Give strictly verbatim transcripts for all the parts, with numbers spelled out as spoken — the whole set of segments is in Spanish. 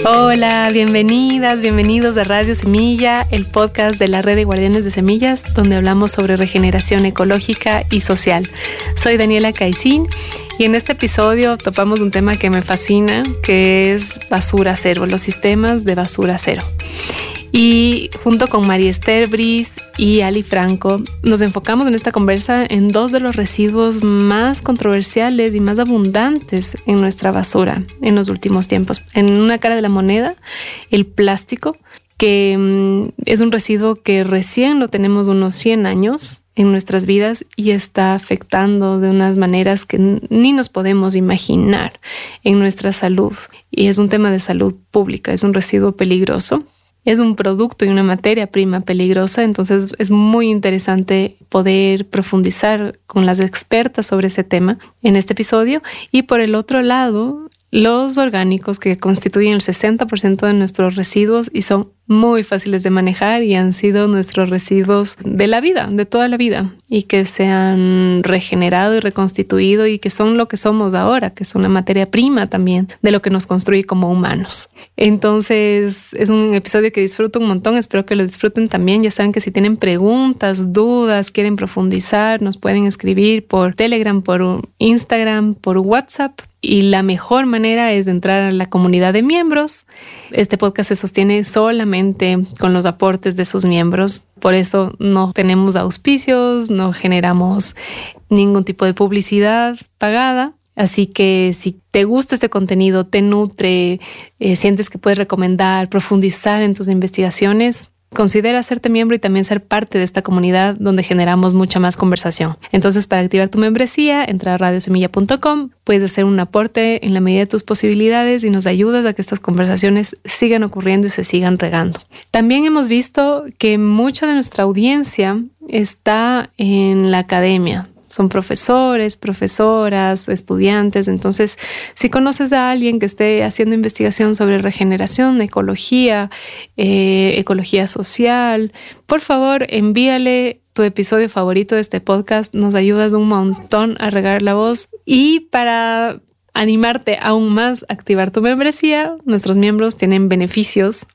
Hola, bienvenidas, bienvenidos a Radio Semilla, el podcast de la Red de Guardianes de Semillas, donde hablamos sobre regeneración ecológica y social. Soy Daniela Caicín y en este episodio topamos un tema que me fascina, que es basura cero, los sistemas de basura cero. Y junto con María Esther Briz y Ali Franco nos enfocamos en esta conversa en dos de los residuos más controversiales y más abundantes en nuestra basura en los últimos tiempos. En una cara de la moneda, el plástico, que mm, es un residuo que recién lo tenemos unos cien años en nuestras vidas y está afectando de unas maneras que ni nos podemos imaginar en nuestra salud. Y es un tema de salud pública, es un residuo peligroso. Es un producto y una materia prima peligrosa, entonces es muy interesante poder profundizar con las expertas sobre ese tema en este episodio. Y por el otro lado, los orgánicos que constituyen el sesenta por ciento de nuestros residuos y son muy fáciles de manejar y han sido nuestros residuos de la vida, de toda la vida, y que se han regenerado y reconstituido y que son lo que somos ahora, que es una materia prima también de lo que nos construye como humanos. Entonces es un episodio que disfruto un montón, espero que lo disfruten también. Ya saben que si tienen preguntas, dudas, quieren profundizar, nos pueden escribir por Telegram, por Instagram, por WhatsApp. Y la mejor manera es de entrar a la comunidad de miembros. Este podcast se sostiene solamente con los aportes de sus miembros. Por eso no tenemos auspicios, no generamos ningún tipo de publicidad pagada. Así que si te gusta este contenido, te nutre, eh, sientes que puedes recomendar, profundizar en tus investigaciones, considera hacerte miembro y también ser parte de esta comunidad donde generamos mucha más conversación. Entonces, para activar tu membresía, entra a radio semilla punto com, puedes hacer un aporte en la medida de tus posibilidades y nos ayudas a que estas conversaciones sigan ocurriendo y se sigan regando. También hemos visto que mucha de nuestra audiencia está en la academia. Son profesores, profesoras, estudiantes. Entonces, si conoces a alguien que esté haciendo investigación sobre regeneración, ecología, eh, ecología social, por favor, envíale tu episodio favorito de este podcast. Nos ayudas un montón a regar la voz. Y para animarte aún más a activar tu membresía, nuestros miembros tienen beneficios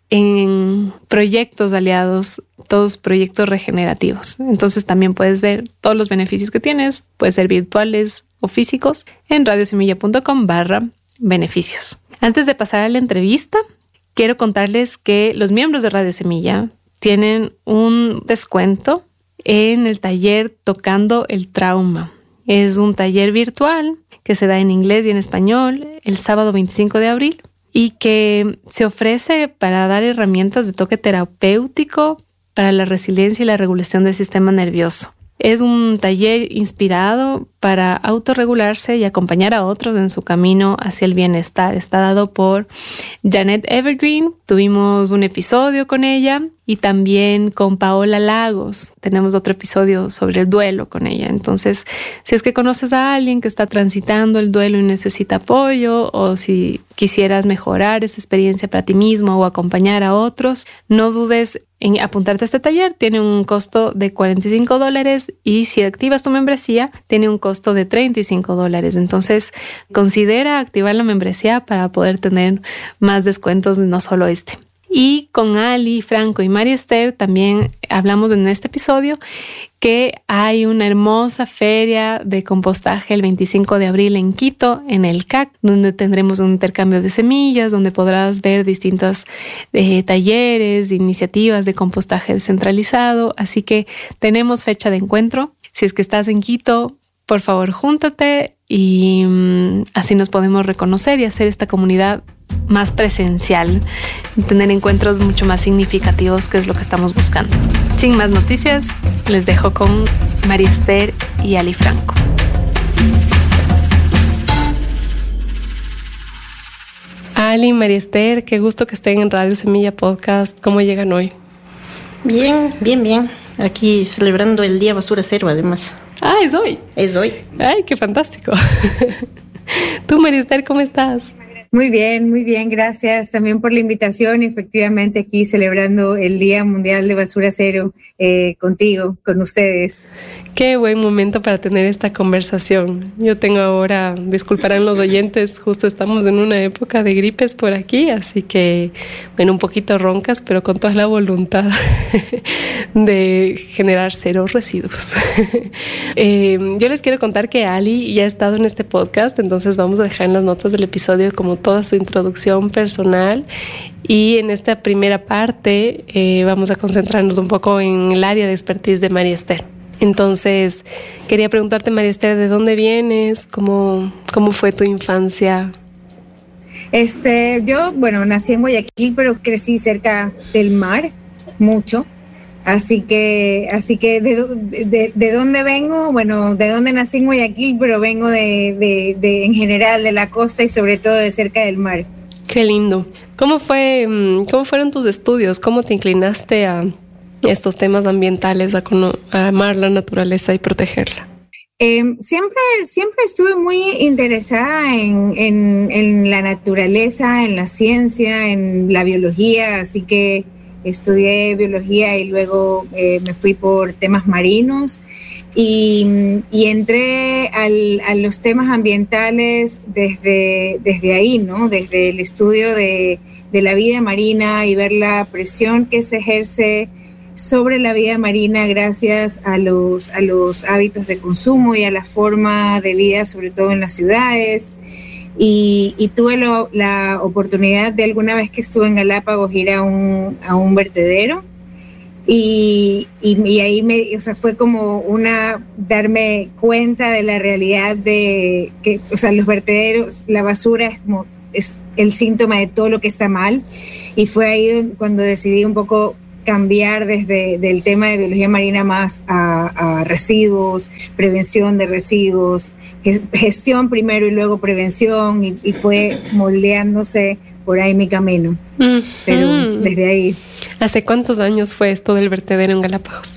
en proyectos aliados, todos proyectos regenerativos. Entonces también puedes ver todos los beneficios que tienes, pueden ser virtuales o físicos, en radio semilla punto com barra beneficios. Antes de pasar a la entrevista, quiero contarles que los miembros de Radio Semilla tienen un descuento en el taller Tocando el Trauma. Es un taller virtual que se da en inglés y en español el sábado veinticinco de abril y que se ofrece para dar herramientas de toque terapéutico para la resiliencia y la regulación del sistema nervioso. Es un taller inspirado para autorregularse y acompañar a otros en su camino hacia el bienestar. Está dado por Janet Evergreen. Tuvimos un episodio con ella y también con Paola Lagos. Tenemos otro episodio sobre el duelo con ella. Entonces, si es que conoces a alguien que está transitando el duelo y necesita apoyo, o si quisieras mejorar esa experiencia para ti mismo o acompañar a otros, no dudes en apuntarte a este taller. Tiene un costo de cuarenta y cinco dólares y si activas tu membresía, tiene un costo de treinta y cinco dólares. Entonces, considera activar la membresía para poder tener más descuentos, no solo este. Y con Ali, Franco y María Esther también hablamos en este episodio que hay una hermosa feria de compostaje el veinticinco de abril en Quito, en el C A C, donde tendremos un intercambio de semillas, donde podrás ver distintos eh, talleres, iniciativas de compostaje descentralizado. Así que tenemos fecha de encuentro. Si es que estás en Quito, por favor, júntate y um, así nos podemos reconocer y hacer esta comunidad más presencial, tener encuentros mucho más significativos, que es lo que estamos buscando. Sin más noticias, les dejo con María Esther y Ali Franco. Ali, María Esther, qué gusto que estén en Radio Semilla Podcast. ¿Cómo llegan hoy? Bien, bien, bien. Aquí celebrando el Día Basura Cero, además. Ah, es hoy. Es hoy. Ay, qué fantástico. Tú, María Esther, ¿cómo estás? Muy bien, muy bien, gracias también por la invitación. Efectivamente, aquí celebrando el Día Mundial de Basura Cero eh, contigo, con ustedes. Qué buen momento para tener esta conversación. Yo tengo ahora, disculparán los oyentes, justo estamos en una época de gripes por aquí, así que, bueno, un poquito roncas, pero con toda la voluntad de generar cero residuos. eh, yo les quiero contar que Ali ya ha estado en este podcast, entonces vamos a dejar en las notas del episodio como toda su introducción personal, y en esta primera parte eh, vamos a concentrarnos un poco en el área de expertise de María Esther. Entonces, quería preguntarte, María Esther, ¿de dónde vienes? ¿Cómo, cómo fue tu infancia? Este, yo, bueno, nací en Guayaquil, pero crecí cerca del mar, mucho. Así que, así que de, de, de dónde vengo, bueno, de dónde nací en Guayaquil, pero vengo de, de, de, en general, de la costa y sobre todo de cerca del mar. Qué lindo. ¿Cómo fue, cómo fueron tus estudios? ¿Cómo te inclinaste a estos temas ambientales, a, a amar la naturaleza y protegerla? Eh, siempre, siempre estuve muy interesada en, en, en la naturaleza, en la ciencia, en la biología, así que estudié biología y luego eh, me fui por temas marinos y, y entré al, a los temas ambientales desde, desde ahí, ¿no? Desde el estudio de, de la vida marina y ver la presión que se ejerce sobre la vida marina gracias a los, a los hábitos de consumo y a la forma de vida, sobre todo en las ciudades. Y, y tuve lo, la oportunidad de alguna vez que estuve en Galápagos ir a un, a un vertedero y, y, y ahí me, o sea, fue como una darme cuenta de la realidad de que, o sea, los vertederos, la basura es como es el síntoma de todo lo que está mal, y fue ahí cuando decidí un poco cambiar desde del tema de biología marina más a, a residuos, prevención de residuos, gestión primero y luego prevención, y, y fue moldeándose por ahí mi camino. Uh-huh. Pero desde ahí. ¿Hace cuántos años fue esto del vertedero en Galápagos?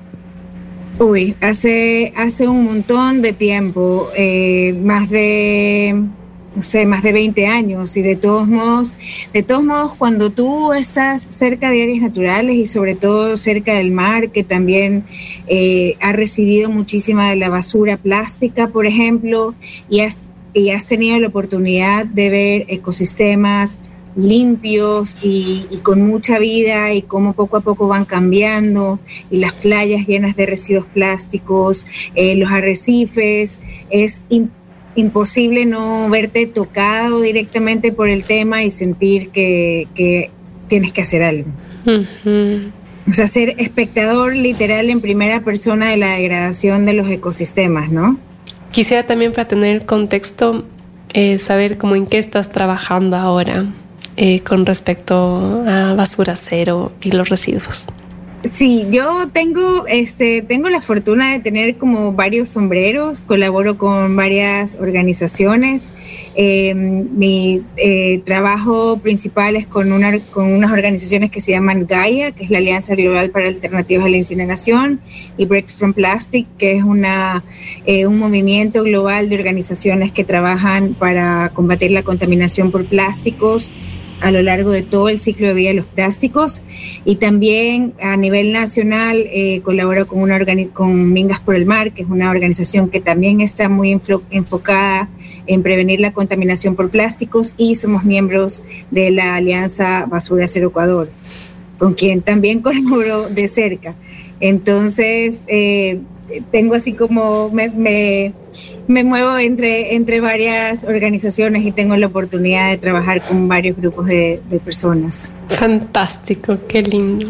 Uy, hace, hace un montón de tiempo, eh, más de... no sé, más de veinte años, y de todos modos, de todos modos, cuando tú estás cerca de áreas naturales y sobre todo cerca del mar, que también eh, ha recibido muchísima de la basura plástica, por ejemplo, y has, y has tenido la oportunidad de ver ecosistemas limpios y, y con mucha vida, y cómo poco a poco van cambiando, y las playas llenas de residuos plásticos, eh, los arrecifes, es importante, imposible no verte tocado directamente por el tema y sentir que, que tienes que hacer algo. Uh-huh. O sea, ser espectador literal en primera persona de la degradación de los ecosistemas, ¿no? Quisiera también, para tener contexto, eh, saber cómo en qué estás trabajando ahora eh, con respecto a basura cero y los residuos. Sí, yo tengo, este, tengo la fortuna de tener como varios sombreros, colaboro con varias organizaciones. Eh, mi eh, trabajo principal es con, una, con unas organizaciones que se llaman Gaia, que es la Alianza Global para Alternativas a la Incineración, y Break from Plastic, que es una, eh, un movimiento global de organizaciones que trabajan para combatir la contaminación por plásticos a lo largo de todo el ciclo de vida de los plásticos. Y también a nivel nacional eh, colaboro con, una organi- con Mingas por el Mar, que es una organización que también está muy enfo- enfocada en prevenir la contaminación por plásticos, y somos miembros de la Alianza Basura Cero Ecuador, con quien también colaboro de cerca. Entonces, eh, tengo así como, me, me, me muevo entre, entre varias organizaciones y tengo la oportunidad de trabajar con varios grupos de, de personas. Fantástico, qué lindo.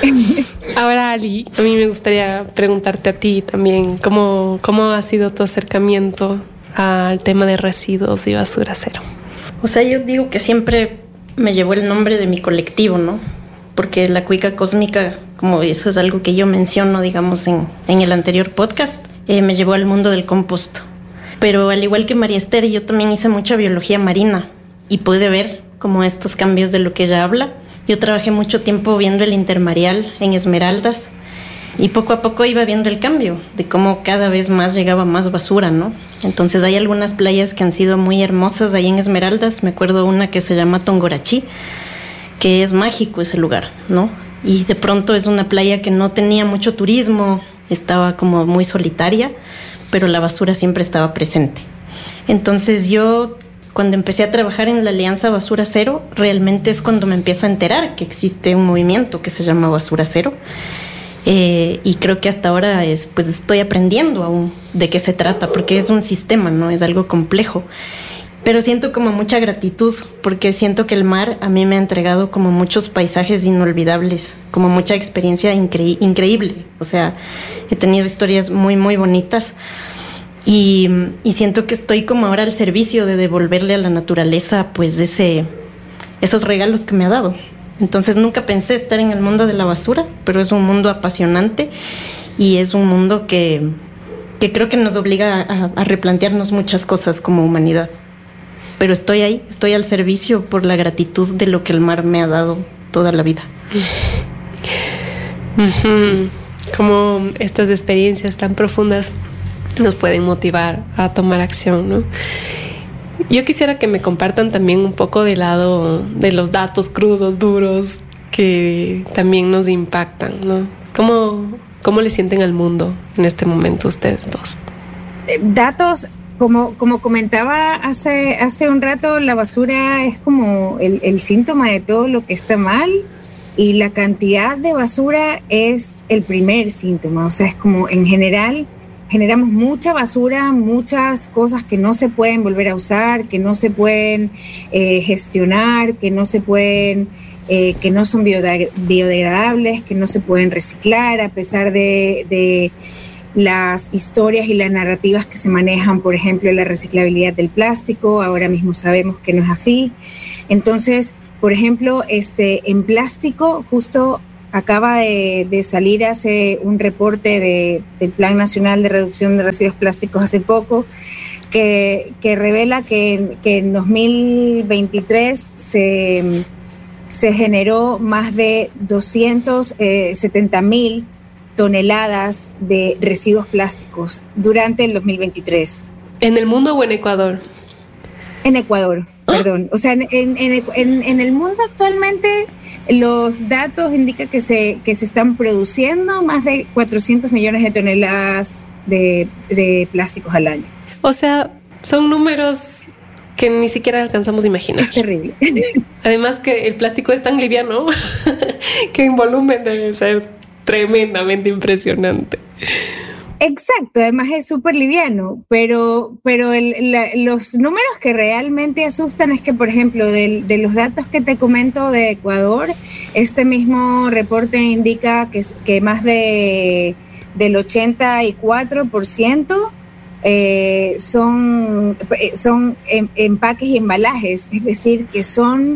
Ahora, Ali, a mí me gustaría preguntarte a ti también, ¿cómo, cómo ha sido tu acercamiento al tema de residuos y basura cero? O sea, yo digo que siempre me llevó el nombre de mi colectivo, ¿no? Porque la cuica cósmica, como eso es algo que yo menciono, digamos, en, en el anterior podcast, eh, me llevó al mundo del compost. Pero al igual que María Esther, yo también hice mucha biología marina y pude ver como estos cambios de lo que ella habla. Yo trabajé mucho tiempo viendo el intermareal en Esmeraldas, y poco a poco iba viendo el cambio de cómo cada vez más llegaba más basura, ¿no? Entonces hay algunas playas que han sido muy hermosas ahí en Esmeraldas. Me acuerdo una que se llama Tongorachi, que es mágico ese lugar, ¿no? Y de pronto es una playa que no tenía mucho turismo, estaba como muy solitaria, pero la basura siempre estaba presente. Entonces yo, cuando empecé a trabajar en la Alianza Basura Cero, realmente es cuando me empiezo a enterar que existe un movimiento que se llama Basura Cero. Eh, y creo que hasta ahora es, pues estoy aprendiendo aún de qué se trata, porque es un sistema, ¿no? Es algo complejo. Pero siento como mucha gratitud, porque siento que el mar a mí me ha entregado como muchos paisajes inolvidables, como mucha experiencia incre- increíble. O sea, he tenido historias muy, muy bonitas. Y, y siento que estoy como ahora al servicio de devolverle a la naturaleza pues ese, esos regalos que me ha dado. Entonces nunca pensé estar en el mundo de la basura, pero es un mundo apasionante y es un mundo que, que creo que nos obliga a, a replantearnos muchas cosas como humanidad. Pero estoy ahí, estoy al servicio por la gratitud de lo que el mar me ha dado toda la vida. Uh-huh. Como estas experiencias tan profundas nos pueden motivar a tomar acción, ¿no? Yo quisiera que me compartan también un poco del lado de los datos crudos, duros, que también nos impactan, ¿no? ¿Cómo, cómo le sienten al mundo en este momento ustedes dos? Datos, como, como comentaba hace, hace un rato, la basura es como el, el síntoma de todo lo que está mal, y la cantidad de basura es el primer síntoma. O sea, es como en general generamos mucha basura, muchas cosas que no se pueden volver a usar, que no se pueden eh, gestionar, que no se pueden, eh, que no son biodegradables, que no se pueden reciclar, a pesar de, de las historias y las narrativas que se manejan, por ejemplo, la reciclabilidad del plástico. Ahora mismo sabemos que no es así. Entonces, por ejemplo, este, en plástico, justo acaba de, de salir hace un reporte de, del Plan Nacional de Reducción de Residuos Plásticos hace poco, que, que revela que, que en dos mil veintitrés se, se generó más de doscientos setenta mil toneladas de residuos plásticos durante el dos mil veintitrés. ¿En el mundo o en Ecuador? En Ecuador, ¿Ah? perdón. O sea, en, en, en, en el mundo actualmente los datos indican que se, que se están produciendo más de cuatrocientos millones de toneladas de, de plásticos al año. O sea, son números que ni siquiera alcanzamos a imaginar. Es terrible. Además que el plástico es tan liviano que en volumen debe ser tremendamente impresionante. Exacto, además es súper liviano, pero, pero el, la, los números que realmente asustan es que, por ejemplo, de, de los datos que te comento de Ecuador, este mismo reporte indica que, que más de, del ochenta y cuatro por ciento eh, son, son em, empaques y embalajes, es decir, que son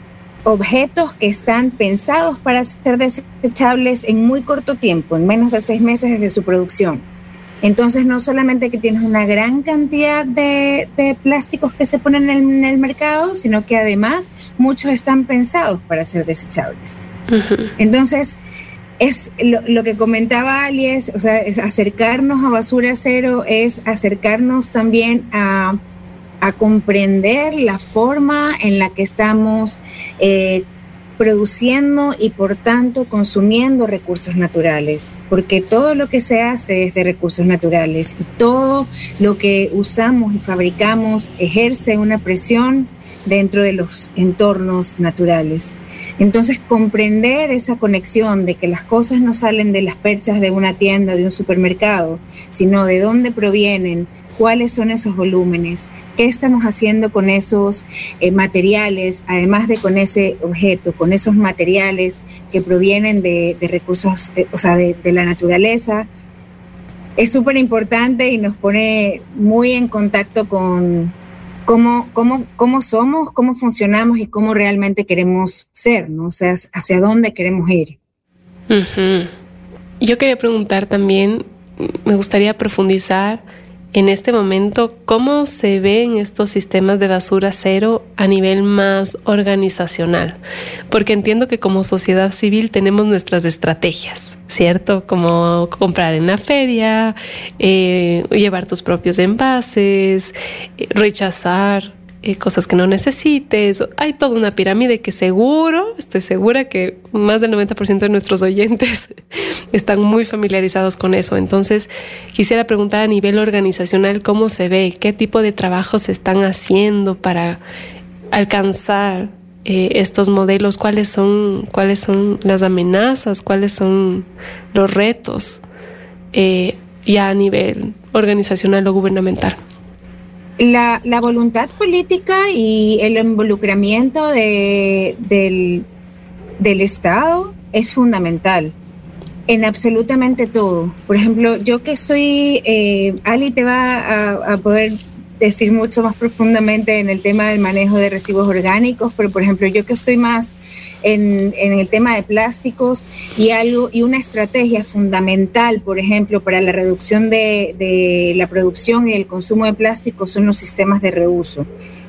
objetos que están pensados para ser desechables en muy corto tiempo, en menos de seis meses desde su producción. Entonces, no solamente que tienes una gran cantidad de, de plásticos que se ponen en el, en el mercado, sino que además muchos están pensados para ser desechables. Uh-huh. Entonces, es lo, lo que comentaba Ali, es, o sea, es acercarnos a Basura Cero, es acercarnos también a, a comprender la forma en la que estamos eh, produciendo y por tanto consumiendo recursos naturales, porque todo lo que se hace es de recursos naturales y todo lo que usamos y fabricamos ejerce una presión dentro de los entornos naturales. Entonces, comprender esa conexión de que las cosas no salen de las perchas de una tienda, de un supermercado, sino de dónde provienen, cuáles son esos volúmenes, qué estamos haciendo con esos eh, materiales, además de con ese objeto, con esos materiales que provienen de, de recursos, eh, o sea, de, de la naturaleza. Es súper importante y nos pone muy en contacto con cómo, cómo, cómo somos, cómo funcionamos y cómo realmente queremos ser, ¿no? O sea, hacia dónde queremos ir. Uh-huh. Yo quería preguntar también, me gustaría profundizar en este momento, ¿cómo se ven estos sistemas de basura cero a nivel más organizacional? Porque entiendo que como sociedad civil tenemos nuestras estrategias ¿cierto? Como comprar en la feria, eh, llevar tus propios envases, eh, rechazar eh, cosas que no necesites. Hay toda una pirámide que seguro, estoy segura que más del noventa por ciento de nuestros oyentes están muy familiarizados con eso. Entonces, quisiera preguntar a nivel organizacional cómo se ve, qué tipo de trabajos se están haciendo para alcanzar eh, estos modelos, cuáles son, cuáles son las amenazas, cuáles son los retos eh, ya a nivel organizacional o gubernamental. La, la voluntad política y el involucramiento de, del, del Estado es fundamental en absolutamente todo. Por ejemplo, yo que estoy, eh, Ali te va a, a poder decir mucho más profundamente en el tema del manejo de residuos orgánicos, pero por ejemplo, yo que estoy más en, en el tema de plásticos y algo y una estrategia fundamental, por ejemplo, para la reducción de, de la producción y el consumo de plásticos son los sistemas de reuso.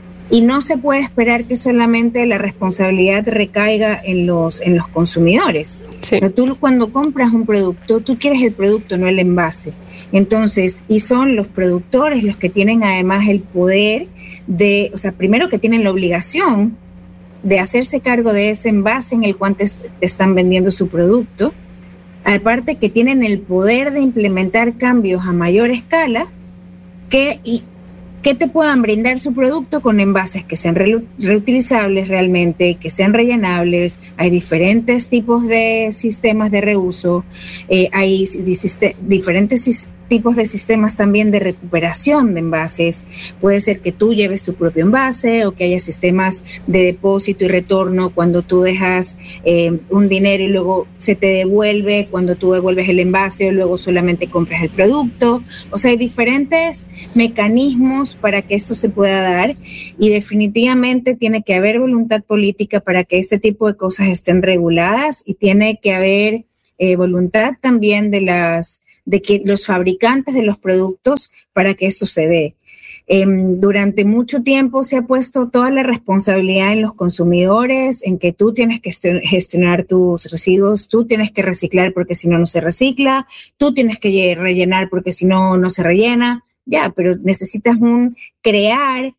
Y no se puede esperar que solamente la responsabilidad recaiga en los, en los consumidores. Sí. Pero tú cuando compras un producto, tú quieres el producto, no el envase. Entonces, y son los productores los que tienen además el poder de, o sea, primero que tienen la obligación de hacerse cargo de ese envase en el cual te, te están vendiendo su producto, aparte que tienen el poder de implementar cambios a mayor escala que, y, que te puedan brindar su producto con envases que sean re, reutilizables realmente, que sean rellenables. Hay diferentes tipos de sistemas de reuso, eh, hay disiste, diferentes sistemas tipos de sistemas también de recuperación de envases. Puede ser que tú lleves tu propio envase o que haya sistemas de depósito y retorno cuando tú dejas eh, un dinero y luego se te devuelve cuando tú devuelves el envase o luego solamente compras el producto. O sea, hay diferentes mecanismos para que esto se pueda dar y definitivamente tiene que haber voluntad política para que este tipo de cosas estén reguladas y tiene que haber eh, voluntad también de las de que los fabricantes de los productos para que esto se dé. Eh, durante mucho tiempo se ha puesto toda la responsabilidad en los consumidores, en que tú tienes que gestionar tus residuos, tú tienes que reciclar porque si no, no se recicla, tú tienes que rellenar porque si no, no se rellena. Ya, pero necesitas un, crear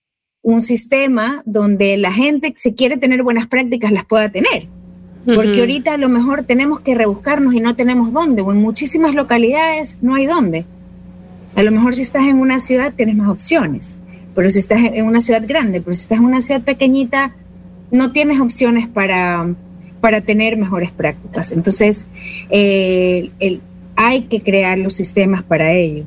un sistema donde la gente, si quiere tener buenas prácticas, las pueda tener. Porque uh-huh. ahorita a lo mejor tenemos que rebuscarnos y no tenemos dónde, o en muchísimas localidades no hay dónde. A lo mejor si estás en una ciudad tienes más opciones, pero si estás en una ciudad grande, pero si estás en una ciudad pequeñita no tienes opciones para, para tener mejores prácticas. Entonces eh, el, hay que crear los sistemas para ello.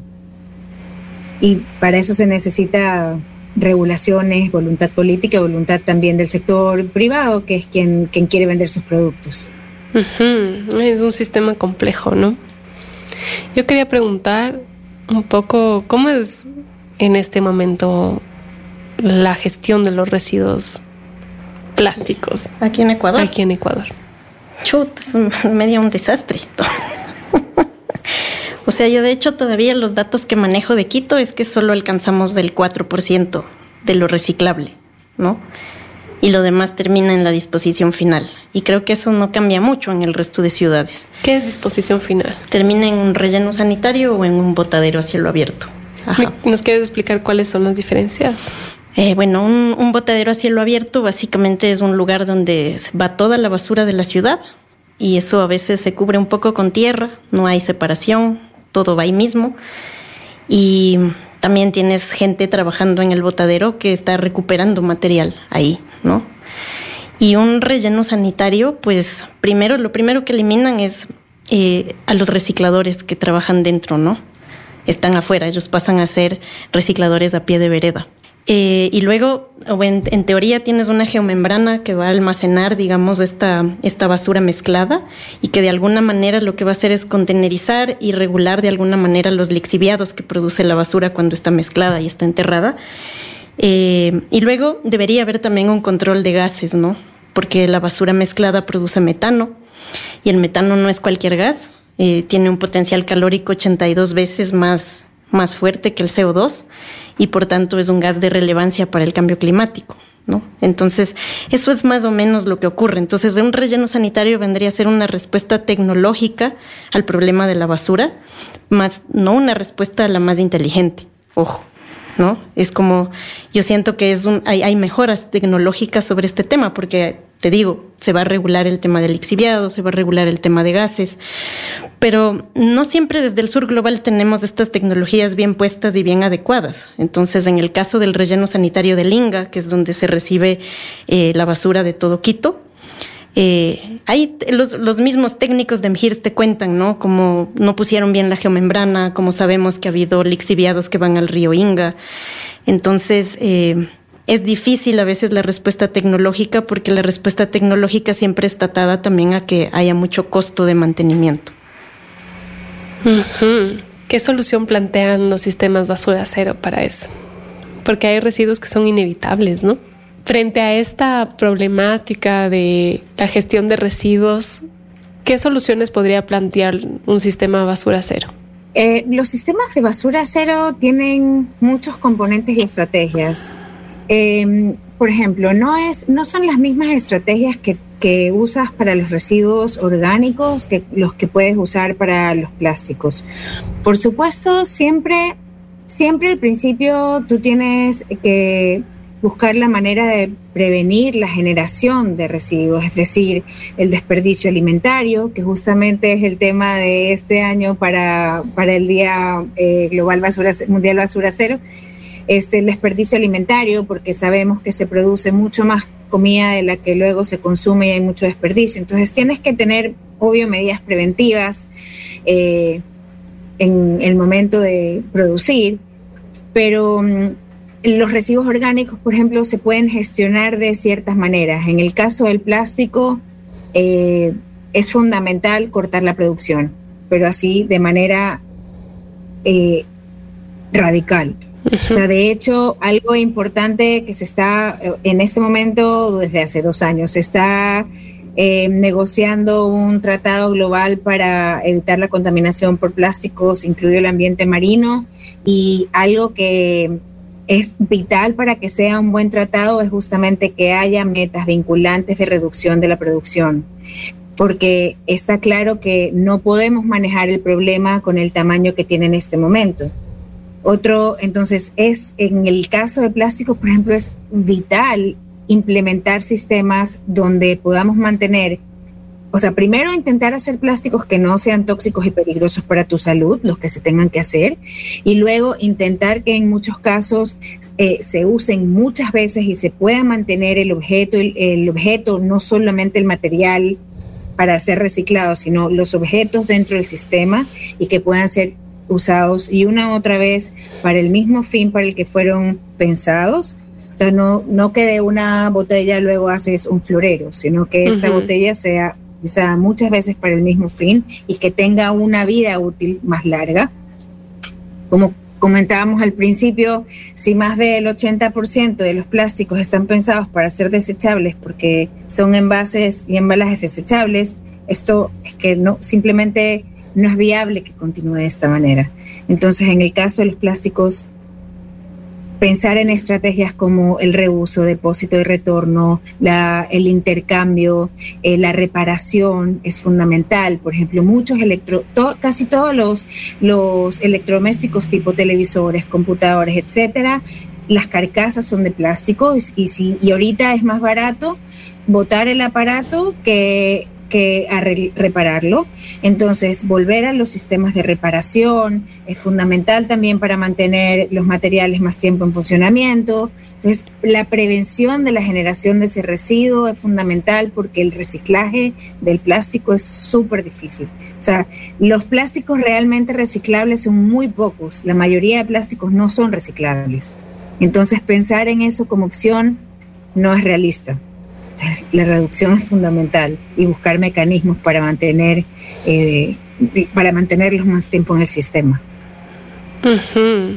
Y para eso se necesita regulaciones, voluntad política y voluntad también del sector privado, que es quien, quien quiere vender sus productos. Uh-huh. Es un sistema complejo, ¿no? Yo quería preguntar un poco cómo es en este momento la gestión de los residuos plásticos. Aquí en Ecuador. Aquí en Ecuador. Chut, es un, medio un desastre. O sea, yo de hecho todavía los datos que manejo de Quito es que solo alcanzamos del cuatro por ciento de lo reciclable, ¿no? Y lo demás termina en la disposición final. Y creo que eso no cambia mucho en el resto de ciudades. ¿Qué es disposición final? Termina en un relleno sanitario o en un botadero a cielo abierto. Ajá. ¿Nos quieres explicar cuáles son las diferencias? Eh, bueno, un, un botadero a cielo abierto básicamente es un lugar donde va toda la basura de la ciudad y eso a veces se cubre un poco con tierra, no hay separación, todo va ahí mismo. Y también tienes gente trabajando en el botadero que está recuperando material ahí, ¿no? Y un relleno sanitario, pues primero, lo primero que eliminan es eh, a los recicladores que trabajan dentro, ¿no? Están afuera, ellos pasan a ser recicladores a pie de vereda. Eh, y luego, en, en teoría, tienes una geomembrana que va a almacenar, digamos, esta, esta basura mezclada y que de alguna manera lo que va a hacer es contenerizar y regular de alguna manera los lixiviados que produce la basura cuando está mezclada y está enterrada. Eh, y luego debería haber también un control de gases, ¿no? Porque la basura mezclada produce metano y el metano no es cualquier gas, eh, tiene un potencial calórico ochenta y dos veces más más fuerte que el C O dos y por tanto es un gas de relevancia para el cambio climático, ¿no? Entonces, eso es más o menos lo que ocurre. Entonces, un relleno sanitario vendría a ser una respuesta tecnológica al problema de la basura, más no una respuesta la más inteligente, ojo, ¿no? Es como, yo siento que es un, hay, hay mejoras tecnológicas sobre este tema, porque te digo, se va a regular el tema del lixiviado, se va a regular el tema de gases, pero no siempre desde el sur global tenemos estas tecnologías bien puestas y bien adecuadas. Entonces, en el caso del relleno sanitario de Linga, que es donde se recibe eh, la basura de todo Quito, eh, ahí los, los mismos técnicos de M G I R S te cuentan, ¿no? Como no pusieron bien la geomembrana, como sabemos que ha habido lixiviados que van al río Inga. Entonces, eh, es difícil a veces la respuesta tecnológica, porque la respuesta tecnológica siempre está atada también a que haya mucho costo de mantenimiento. Uh-huh. ¿Qué solución plantean los sistemas basura cero para eso? Porque hay residuos que son inevitables, ¿no? Frente a esta problemática de la gestión de residuos, ¿qué soluciones podría plantear un sistema basura cero? Eh, los sistemas de basura cero tienen muchos componentes y estrategias. Eh, por ejemplo, no, es, no son las mismas estrategias que, que usas para los residuos orgánicos que los que puedes usar para los plásticos. Por supuesto, siempre, siempre al principio tú tienes que buscar la manera de prevenir la generación de residuos, es decir, el desperdicio alimentario, que justamente es el tema de este año para, para el Día eh, Global Basura, Mundial Basura Cero. Este, el desperdicio alimentario, porque sabemos que se produce mucho más comida de la que luego se consume y hay mucho desperdicio. Entonces tienes que tener, obvio, medidas preventivas eh, en el momento de producir, pero um, los residuos orgánicos, por ejemplo, se pueden gestionar de ciertas maneras. En el caso del plástico, eh, es fundamental cortar la producción, pero así de manera eh, radical. Uh-huh. O sea, de hecho, algo importante que se está en este momento, desde hace dos años, se está eh, negociando un tratado global para evitar la contaminación por plásticos, incluido el ambiente marino, y algo que es vital para que sea un buen tratado es justamente que haya metas vinculantes de reducción de la producción, porque está claro que no podemos manejar el problema con el tamaño que tiene en este momento. Otro, entonces, es en el caso de plásticos, por ejemplo, es vital implementar sistemas donde podamos mantener, o sea, primero intentar hacer plásticos que no sean tóxicos y peligrosos para tu salud, los que se tengan que hacer, y luego intentar que en muchos casos eh, se usen muchas veces y se pueda mantener el objeto, el, el objeto, no solamente el material para ser reciclado, sino los objetos dentro del sistema y que puedan ser usados y una otra vez para el mismo fin para el que fueron pensados. O sea, no, no que de una botella luego haces un florero, sino que esta uh-huh. botella sea usada muchas veces para el mismo fin y que tenga una vida útil más larga. Como comentábamos al principio, si más del ochenta por ciento de los plásticos están pensados para ser desechables porque son envases y embalajes desechables, esto es que no, simplemente no es viable que continúe de esta manera. Entonces, en el caso de los plásticos, pensar en estrategias como el reuso, depósito y retorno, la, el intercambio, eh, la reparación es fundamental. Por ejemplo, muchos electro, to, casi todos los, los electrodomésticos tipo televisores, computadores, etcétera, las carcasas son de plástico y, y, si, y ahorita es más barato botar el aparato que que a re- repararlo. Entonces, volver a los sistemas de reparación es fundamental también para mantener los materiales más tiempo en funcionamiento. Entonces, la prevención de la generación de ese residuo es fundamental porque el reciclaje del plástico es súper difícil. O sea, los plásticos realmente reciclables son muy pocos. La mayoría de plásticos no son reciclables. Entonces, pensar en eso como opción no es realista. La reducción es fundamental y buscar mecanismos para mantener eh, para mantenerlos más tiempo en el sistema. Uh-huh.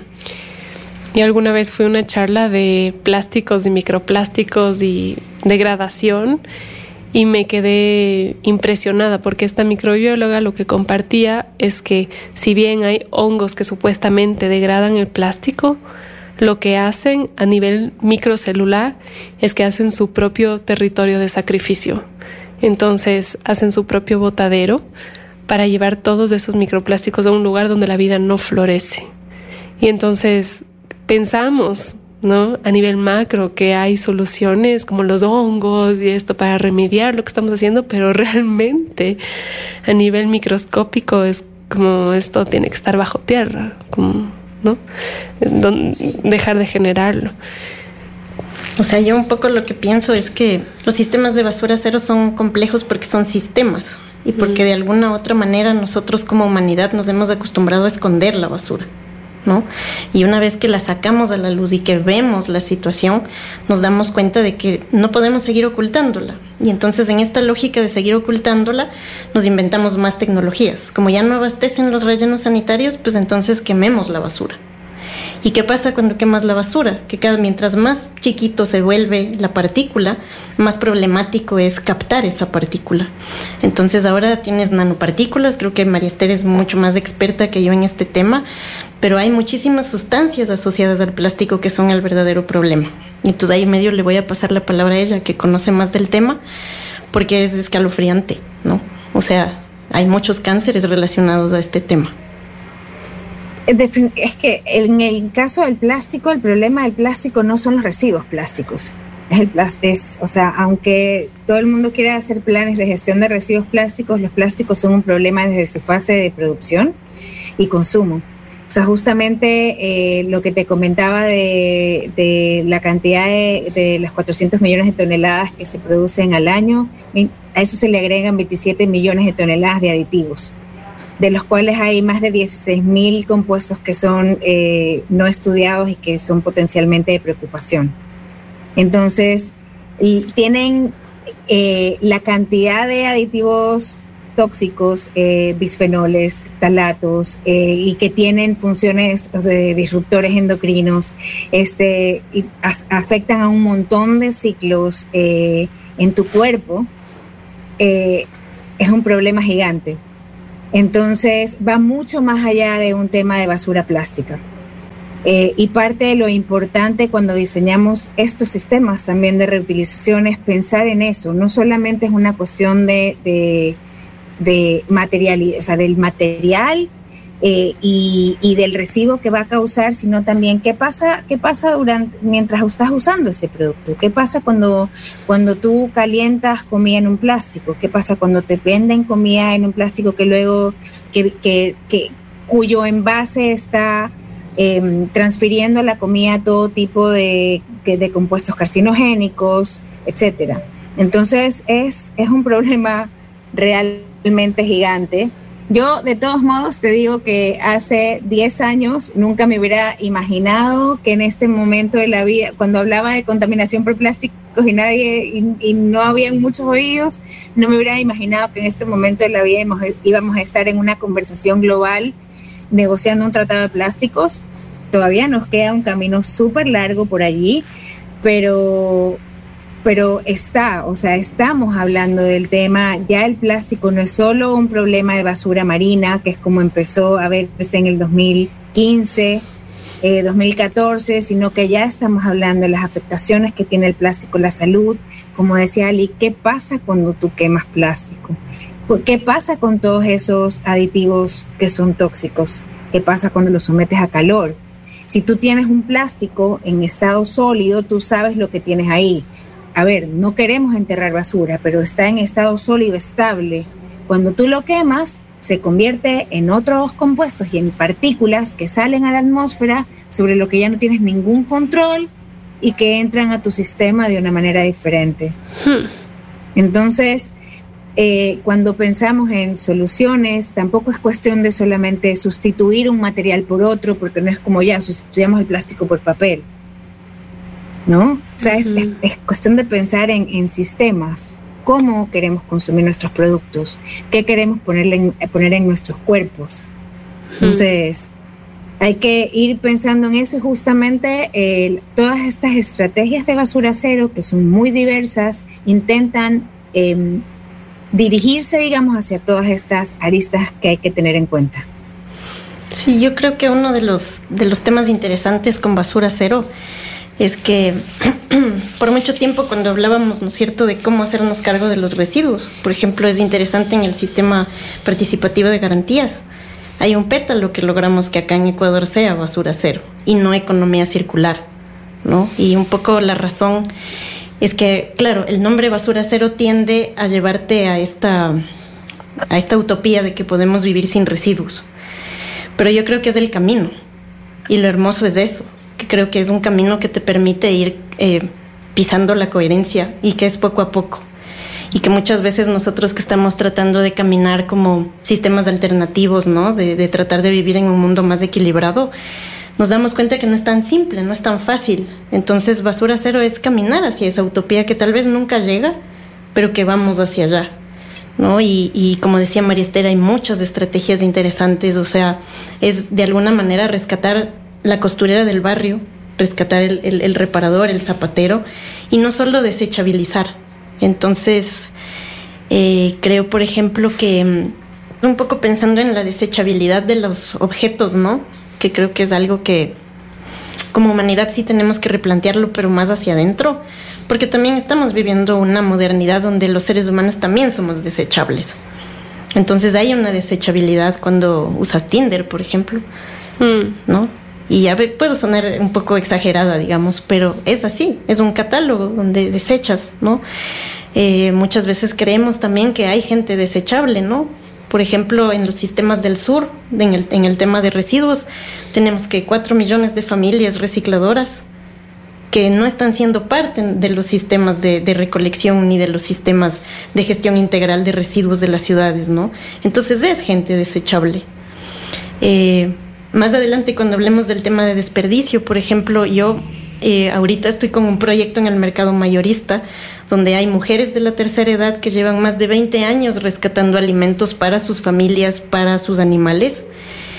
Y alguna vez fue una charla de plásticos y microplásticos y degradación y me quedé impresionada porque esta microbióloga lo que compartía es que si bien hay hongos que supuestamente degradan el plástico, lo que hacen a nivel microcelular es que hacen su propio territorio de sacrificio. Entonces hacen su propio botadero para llevar todos esos microplásticos a un lugar donde la vida no florece. Y entonces pensamos, ¿no?, a nivel macro que hay soluciones como los hongos y esto para remediar lo que estamos haciendo, pero realmente a nivel microscópico es como esto tiene que estar bajo tierra, como, ¿no? Dejar de generarlo. O sea, yo un poco lo que pienso es que los sistemas de basura cero son complejos porque son sistemas y porque mm. de alguna u otra manera nosotros como humanidad nos hemos acostumbrado a esconder la basura, ¿no? Y una vez que la sacamos a la luz y que vemos la situación, nos damos cuenta de que no podemos seguir ocultándola. Y entonces en esta lógica de seguir ocultándola, nos inventamos más tecnologías. Como ya no abastecen los rellenos sanitarios, pues entonces quememos la basura. ¿Y qué pasa cuando quemas la basura? Que cada, mientras más chiquito se vuelve la partícula, más problemático es captar esa partícula. Entonces ahora tienes nanopartículas, creo que María Esther es mucho más experta que yo en este tema, pero hay muchísimas sustancias asociadas al plástico que son el verdadero problema. Entonces ahí medio le voy a pasar la palabra a ella, que conoce más del tema, porque es escalofriante, ¿no? O sea, hay muchos cánceres relacionados a este tema. Es que en el caso del plástico, el problema del plástico no son los residuos plásticos. Es el plástico, o sea, aunque todo el mundo quiera hacer planes de gestión de residuos plásticos, los plásticos son un problema desde su fase de producción y consumo. O sea, justamente eh, lo que te comentaba de, de la cantidad de, de las cuatrocientos millones de toneladas que se producen al año, a eso se le agregan veintisiete millones de toneladas de aditivos, de los cuales hay más de dieciséis mil compuestos que son eh, no estudiados y que son potencialmente de preocupación. Entonces, tienen eh, la cantidad de aditivos tóxicos, eh, bisfenoles, ftalatos, eh, y que tienen funciones de disruptores endocrinos, este, y as, afectan a un montón de ciclos eh, en tu cuerpo, eh, es un problema gigante. Entonces va mucho más allá de un tema de basura plástica. Eh, y parte de lo importante cuando diseñamos estos sistemas también de reutilización es pensar en eso. No solamente es una cuestión de, de, de material, o sea, del material eh, y, y del residuo que va a causar, sino también qué pasa, qué pasa durante, mientras estás usando ese producto. ¿Qué pasa cuando, cuando tú calientas comida en un plástico? ¿Qué pasa cuando te venden comida en un plástico que luego, que, que, que, cuyo envase está eh, transfiriendo a la comida todo tipo de, de, de compuestos carcinogénicos, etcétera? Entonces es, es un problema realmente gigante. Yo, de todos modos, te digo que hace diez años nunca me hubiera imaginado que en este momento de la vida, cuando hablaba de contaminación por plásticos y nadie y, y no habían muchos oídos, no me hubiera imaginado que en este momento de la vida íbamos, íbamos a estar en una conversación global negociando un tratado de plásticos. Todavía nos queda un camino súper largo por allí, pero... pero está, o sea, estamos hablando del tema. Ya el plástico no es solo un problema de basura marina, que es como empezó a verse en el dos mil quince, eh, dos mil catorce, sino que ya estamos hablando de las afectaciones que tiene el plástico en la salud. Como decía Ali, ¿qué pasa cuando tú quemas plástico? ¿Qué pasa con todos esos aditivos que son tóxicos? ¿Qué pasa cuando los sometes a calor? Si tú tienes un plástico en estado sólido, tú sabes lo que tienes ahí. A ver, no queremos enterrar basura, pero está en estado sólido estable. Cuando tú lo quemas, se convierte en otros compuestos y en partículas que salen a la atmósfera sobre lo que ya no tienes ningún control y que entran a tu sistema de una manera diferente. Hmm. Entonces, eh, cuando pensamos en soluciones, tampoco es cuestión de solamente sustituir un material por otro, porque no es como ya sustituyamos el plástico por papel, ¿no? O sea, es, es, es cuestión de pensar en, en sistemas. ¿Cómo queremos consumir nuestros productos? ¿Qué queremos ponerle en, poner en nuestros cuerpos? Entonces, hay que ir pensando en eso y justamente eh, todas estas estrategias de basura cero, que son muy diversas, intentan eh, dirigirse, digamos, hacia todas estas aristas que hay que tener en cuenta. Sí, yo creo que uno de los, de los temas interesantes con Basura Cero es que por mucho tiempo cuando hablábamos, ¿no es cierto?, de cómo hacernos cargo de los residuos, por ejemplo, es interesante en el sistema participativo de garantías. Hay un pétalo que logramos que acá en Ecuador sea basura cero y no economía circular, ¿no? Y un poco la razón es que, claro, el nombre basura cero tiende a llevarte a esta, a esta utopía de que podemos vivir sin residuos. Pero yo creo que es el camino. Y lo hermoso es eso, que creo que es un camino que te permite ir eh, pisando la coherencia y que es poco a poco. Y que muchas veces nosotros que estamos tratando de caminar como sistemas alternativos, ¿no? De, de tratar de vivir en un mundo más equilibrado, nos damos cuenta que no es tan simple, no es tan fácil. Entonces, basura cero es caminar hacia esa utopía que tal vez nunca llega, pero que vamos hacia allá, ¿no? Y, y como decía María Esther, hay muchas estrategias interesantes, o sea, es de alguna manera rescatar la costurera del barrio, rescatar el, el, el reparador, el zapatero, y no solo desechabilizar. Entonces, eh, creo, por ejemplo, que un poco pensando en la desechabilidad de los objetos, ¿no? Que creo que es algo que como humanidad sí tenemos que replantearlo, pero más hacia adentro, porque también estamos viviendo una modernidad donde los seres humanos también somos desechables. Entonces hay una desechabilidad cuando usas Tinder, por ejemplo, mm. ¿no? Y ya puedo sonar un poco exagerada, digamos, pero es así, es un catálogo donde desechas, ¿no? Eh, muchas veces creemos también que hay gente desechable, ¿no? Por ejemplo, en los sistemas del sur, en el, en el tema de residuos, tenemos que cuatro millones de familias recicladoras que no están siendo parte de los sistemas de, de recolección ni de los sistemas de gestión integral de residuos de las ciudades, ¿no? Entonces es gente desechable. Eh, Más adelante, cuando hablemos del tema de desperdicio, por ejemplo, yo eh, ahorita estoy con un proyecto en el mercado mayorista donde hay mujeres de la tercera edad que llevan más de veinte años rescatando alimentos para sus familias, para sus animales.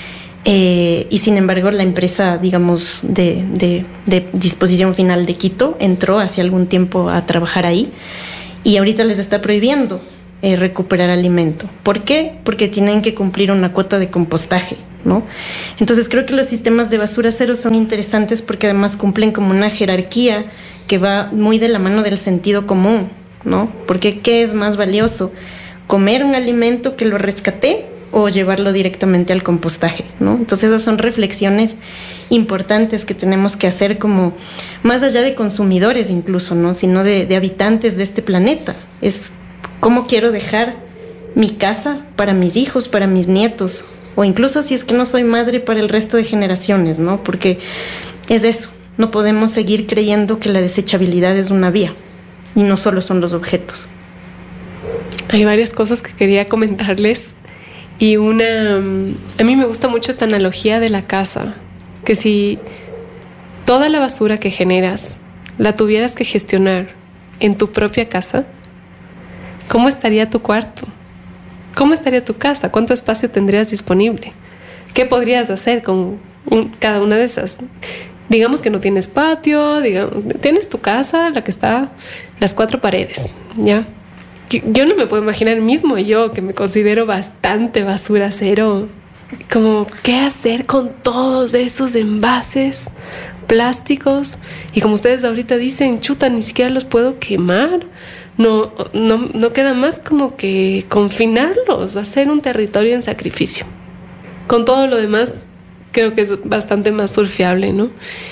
Eh, y sin embargo, la empresa, digamos, de, de, de disposición final de Quito entró hace algún tiempo a trabajar ahí y ahorita les está prohibiendo eh, recuperar alimento. ¿Por qué? Porque tienen que cumplir una cuota de compostaje, ¿no? Entonces creo que los sistemas de basura cero son interesantes porque además cumplen como una jerarquía que va muy de la mano del sentido común, ¿no? Porque ¿qué es más valioso? ¿Comer un alimento que lo rescaté o llevarlo directamente al compostaje, ¿no? Entonces esas son reflexiones importantes que tenemos que hacer como más allá de consumidores incluso, ¿no? Sino de, de habitantes de este planeta. Es cómo quiero dejar mi casa para mis hijos, para mis nietos, o incluso si es que no soy madre, para el resto de generaciones, ¿no? Porque es eso, no podemos seguir creyendo que la desechabilidad es una vía y no solo son los objetos. Hay varias cosas que quería comentarles y una, a mí me gusta mucho esta analogía de la casa, que si toda la basura que generas la tuvieras que gestionar en tu propia casa, ¿cómo estaría tu cuarto? ¿Cómo estaría tu casa? ¿Cuánto espacio tendrías disponible? ¿Qué podrías hacer con un, cada una de esas? Digamos que no tienes patio, digamos, tienes tu casa, la que está, las cuatro paredes, ¿ya? Yo, yo no me puedo imaginar mismo yo, que me considero bastante basura cero, como qué hacer con todos esos envases plásticos y como ustedes ahorita dicen, chuta, ni siquiera los puedo quemar. No, no, no queda más como que confinarlos, hacer un territorio en sacrificio. Con todo lo demás, creo que es bastante más surfeable, ¿no?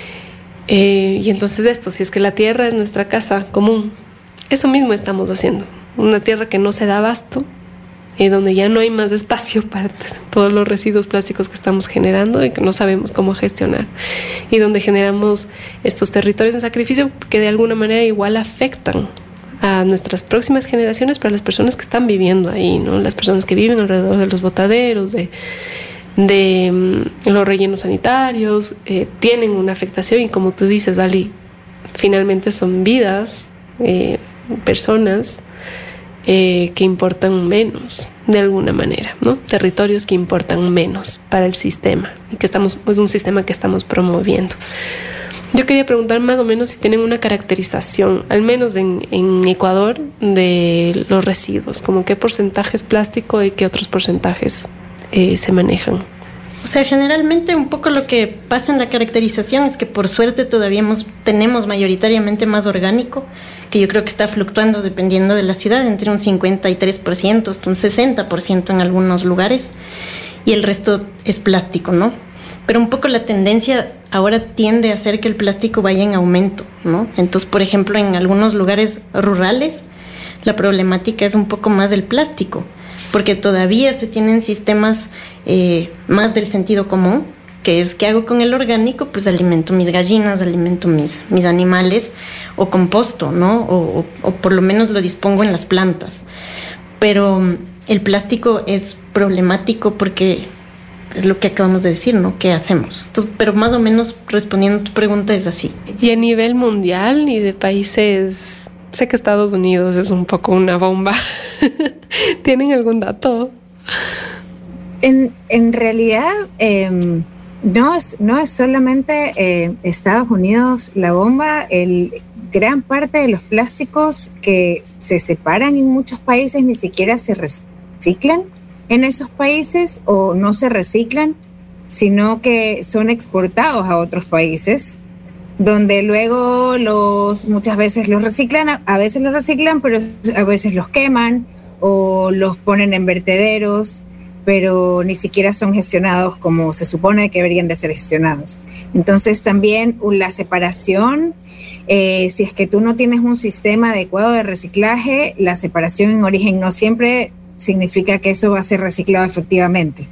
Eh, y entonces esto, si es que la tierra es nuestra casa común, eso mismo estamos haciendo. Una tierra que no se da abasto, eh, donde ya no hay más espacio para todos los residuos plásticos que estamos generando y que no sabemos cómo gestionar. Y donde generamos estos territorios en sacrificio que de alguna manera igual afectan a nuestras próximas generaciones, para las personas que están viviendo ahí, ¿no? Las personas que viven alrededor de los botaderos, de, de um, los rellenos sanitarios, eh, tienen una afectación y como tú dices, Ali, finalmente son vidas, eh, personas eh, que importan menos de alguna manera, ¿no? Territorios que importan menos para el sistema y que estamos, es un sistema que estamos promoviendo. Yo quería preguntar más o menos si tienen una caracterización, al menos en, en Ecuador, de los residuos, como qué porcentaje es plástico y qué otros porcentajes eh, se manejan. O sea, generalmente un poco lo que pasa en la caracterización es que por suerte todavía hemos, tenemos mayoritariamente más orgánico, que yo creo que está fluctuando dependiendo de la ciudad, entre un cincuenta y tres por ciento hasta un sesenta por ciento en algunos lugares, y el resto es plástico, ¿no? Pero un poco la tendencia ahora tiende a hacer que el plástico vaya en aumento, ¿no? Entonces, por ejemplo, en algunos lugares rurales, la problemática es un poco más del plástico, porque todavía se tienen sistemas eh, más del sentido común, que es ¿qué hago con el orgánico? Pues alimento mis gallinas, alimento mis, mis animales, o composto, ¿no? O, o, o por lo menos lo dispongo en las plantas. Pero el plástico es problemático porque es lo que acabamos de decir, ¿no? ¿Qué hacemos? Entonces, pero más o menos respondiendo a tu pregunta es así. Y a nivel mundial y de países... Sé que Estados Unidos es un poco una bomba. ¿Tienen algún dato? En, en realidad, eh, no, es, no es solamente eh, Estados Unidos la bomba. El, gran parte de los plásticos que se separan en muchos países ni siquiera se reciclan en esos países o no se reciclan, sino que son exportados a otros países, donde luego los muchas veces los reciclan, a veces los reciclan, pero a veces los queman o los ponen en vertederos, pero ni siquiera son gestionados como se supone que deberían de ser gestionados. Entonces también la separación, eh, si es que tú no tienes un sistema adecuado de reciclaje, la separación en origen no siempre significa que eso va a ser reciclado efectivamente.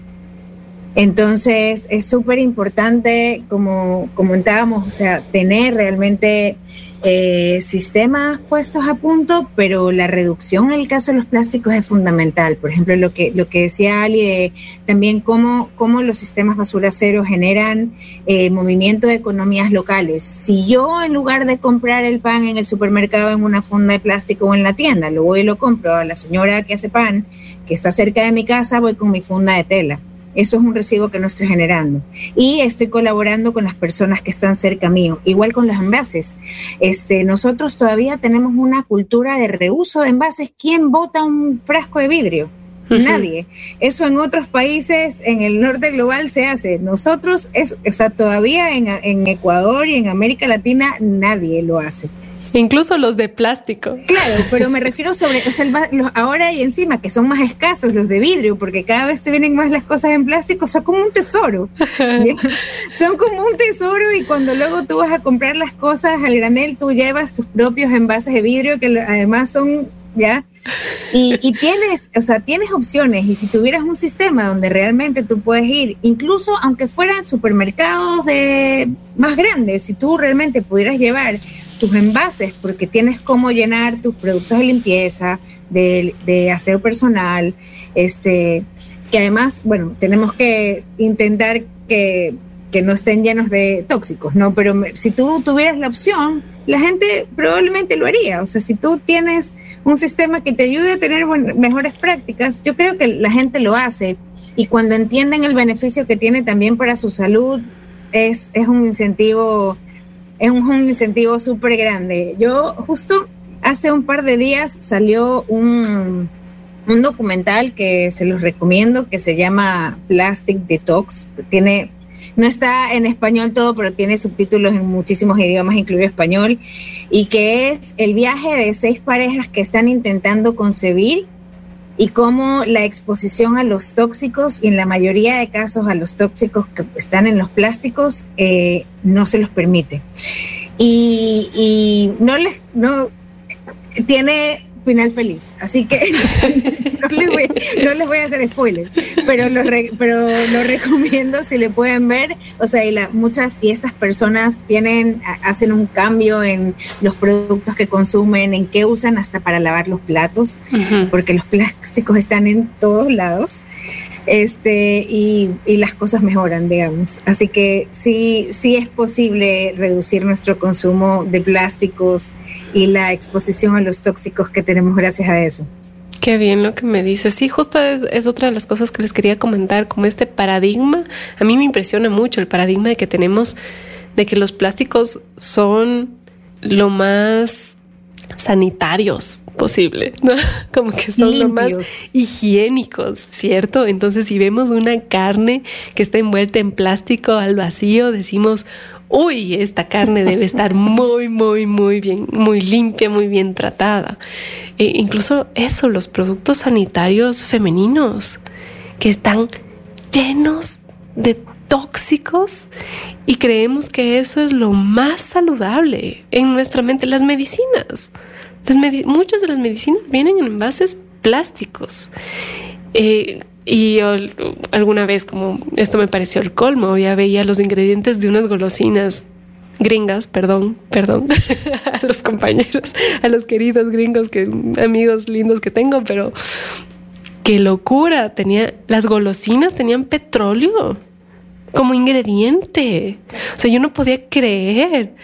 Entonces es súper importante, como comentábamos, o sea, tener realmente eh, sistemas puestos a punto, pero la reducción en el caso de los plásticos es fundamental. Por ejemplo, lo que lo que decía Ali, de también cómo, cómo los sistemas basura cero generan eh, movimiento de economías locales. Si yo, en lugar de comprar el pan en el supermercado en una funda de plástico o en la tienda, lo voy y lo compro a la señora que hace pan, que está cerca de mi casa, voy con mi funda de tela. Eso es un residuo que no estoy generando. Y estoy colaborando con las personas que están cerca mío. Igual con los envases. Este, nosotros todavía tenemos una cultura de reuso de envases. ¿Quién bota un frasco de vidrio? Uh-huh. Nadie. Eso en otros países, en el norte global, se hace. Nosotros, es, o sea, todavía en, en Ecuador y en América Latina, nadie lo hace. Incluso los de plástico. Claro, pero me refiero sobre, o sea, los, ahora y encima, que son más escasos los de vidrio, porque cada vez te vienen más las cosas en plástico, son como un tesoro. Son como un tesoro, y cuando luego tú vas a comprar las cosas al granel, tú llevas tus propios envases de vidrio, que además son, ¿ya? Y, y tienes, o sea, tienes opciones, y si tuvieras un sistema donde realmente tú puedes ir, incluso aunque fueran supermercados de más grandes, si tú realmente pudieras llevar tus envases, porque tienes cómo llenar tus productos de limpieza, de, de aseo personal, este, que además, bueno, tenemos que intentar que, que no estén llenos de tóxicos, ¿no? Pero me, si tú tuvieras la opción, la gente probablemente lo haría. O sea, si tú tienes un sistema que te ayude a tener buen, mejores prácticas, yo creo que la gente lo hace, y cuando entienden el beneficio que tiene también para su salud, es, es un incentivo Es un, un incentivo súper grande. Yo justo hace un par de días salió un, un documental que se los recomiendo, que se llama Plastic Detox. Tiene, no está en español todo, pero tiene subtítulos en muchísimos idiomas, incluido español, y que es el viaje de seis parejas que están intentando concebir, y cómo la exposición a los tóxicos, y en la mayoría de casos a los tóxicos que están en los plásticos, eh, no se los permite. Y, y no les, no, tiene final feliz, así que no, les voy, no les voy a hacer spoilers, pero lo, re, pero lo recomiendo si le pueden ver. O sea, y la, muchas y estas personas tienen, hacen un cambio en los productos que consumen, en qué usan hasta para lavar los platos, uh-huh. porque los plásticos están en todos lados, este y, y las cosas mejoran, digamos. Así que sí, sí es posible reducir nuestro consumo de plásticos y la exposición a los tóxicos que tenemos gracias a eso. Qué bien lo que me dices. Sí, justo es, es otra de las cosas que les quería comentar, como este paradigma. A mí me impresiona mucho el paradigma de que tenemos de que los plásticos son lo más sanitarios posible, ¿no? Como que son Limpios. Lo más higiénicos, ¿cierto? Entonces, si vemos una carne que está envuelta en plástico al vacío, decimos, uy, esta carne debe estar muy, muy, muy bien, muy limpia, muy bien tratada. E incluso eso, los productos sanitarios femeninos que están llenos de tóxicos y creemos que eso es lo más saludable en nuestra mente. Las medicinas, las medi- muchas de las medicinas vienen en envases plásticos. Eh, y yo, alguna vez, como esto me pareció el colmo, ya veía los ingredientes de unas golosinas gringas, perdón, perdón, a los compañeros, a los queridos gringos, que, amigos lindos que tengo, pero qué locura, tenía, las golosinas tenían petróleo como ingrediente. O sea, yo no podía creer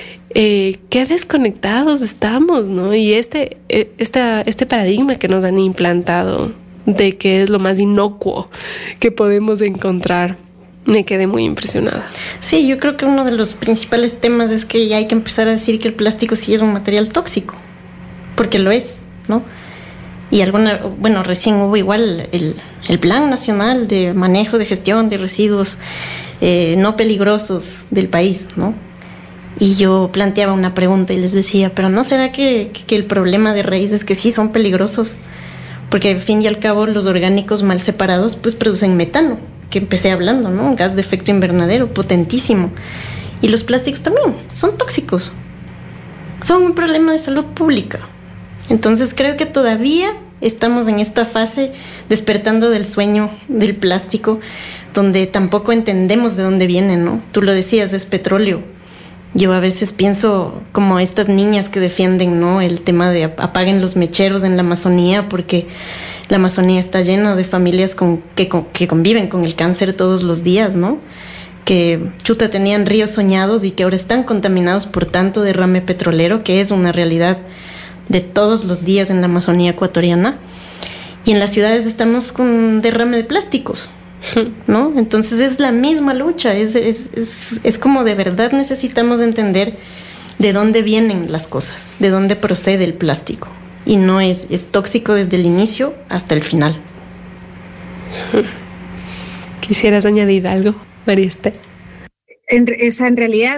eh, qué desconectados estamos, ¿no? Y este, eh, esta, este paradigma que nos han implantado de que es lo más inocuo que podemos encontrar, me quedé muy impresionada. Sí, yo creo que uno de los principales temas es que ya hay que empezar a decir que el plástico sí es un material tóxico, porque lo es, ¿no? Y alguna, bueno, recién hubo igual el, el Plan Nacional de Manejo de Gestión de Residuos eh, No Peligrosos del país, ¿no? Y yo planteaba una pregunta y les decía, pero ¿no será que, que el problema de raíz es que sí son peligrosos? Porque al fin y al cabo los orgánicos mal separados pues producen metano, que empecé hablando, ¿no? Un gas de efecto invernadero potentísimo. Y los plásticos también son tóxicos. Son un problema de salud pública. Entonces creo que todavía estamos en esta fase despertando del sueño del plástico, donde tampoco entendemos de dónde viene, ¿no? Tú lo decías, es petróleo. Yo a veces pienso como estas niñas que defienden, ¿no? El tema de apaguen los mecheros en la Amazonía, porque la Amazonía está llena de familias con, que, con, que conviven con el cáncer todos los días, ¿no? Que chuta tenían ríos soñados y que ahora están contaminados por tanto derrame petrolero, que es una realidad de todos los días en la Amazonía ecuatoriana. Y en las ciudades estamos con derrame de plásticos, ¿no? Entonces es la misma lucha, es, es, es, es como de verdad necesitamos entender de dónde vienen las cosas, de dónde procede el plástico. Y no es, es tóxico desde el inicio hasta el final. ¿Quisieras añadir algo, María Esther? En, o sea, en realidad